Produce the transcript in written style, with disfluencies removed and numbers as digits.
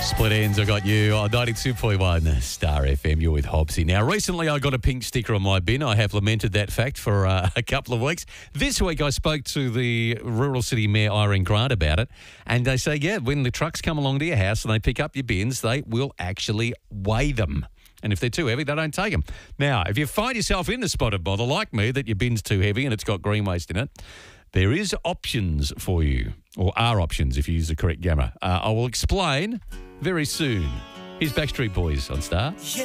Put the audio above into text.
Split ends, I got you on 92.1 Star FM. You're with Hobbsy. Now, recently I got a pink sticker on my bin. I have lamented that fact for a couple of weeks. This week I spoke to the Rural City Mayor, Irene Grant, about it. And they say, yeah, when the trucks come along to your house and they pick up your bins, they will actually weigh them. And if they're too heavy, they don't take them. Now, if you find yourself in the spotted bother, like me, that your bin's too heavy and it's got green waste in it, there is options for you, or are options if you use the correct grammar. I will explain very soon. Here's Backstreet Boys on Star.